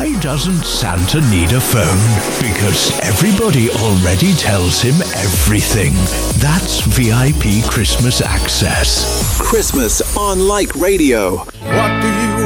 Why doesn't Santa need a phone? Because everybody already tells him everything. That's VIP Christmas Access. Christmas on Like Radio. What do